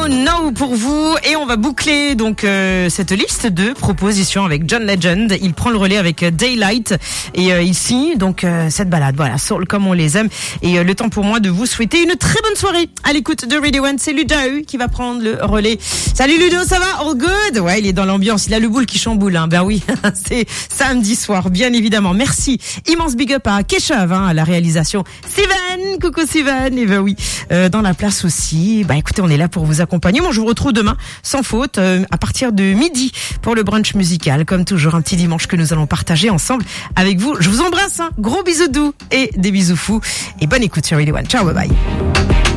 No pour vous. Et on va boucler donc cette liste de propositions avec John Legend. Il prend le relais avec Daylight et il signe donc cette balade. Voilà, soul comme on les aime. Et le temps pour moi de vous souhaiter une très bonne soirée à l'écoute de Radio One. C'est Ludo qui va prendre le relais. Salut Ludo, ça va? All good? Ouais, il est dans l'ambiance. Il a le boule qui chamboule. Hein. Ben oui, c'est samedi soir, bien évidemment. Merci. Immense big up à Keshav, à la réalisation. Steven, coucou Steven. Et ben oui, dans la place aussi. Bah écoutez, on est là pour vous accompagner. Moi, je vous retrouve demain, sans faute, à partir de midi pour le brunch musical. Comme toujours, un petit dimanche que nous allons partager ensemble avec vous. Je vous embrasse, gros bisous doux et des bisous fous. Et bonne écoute sur Radio One. Ciao, bye bye.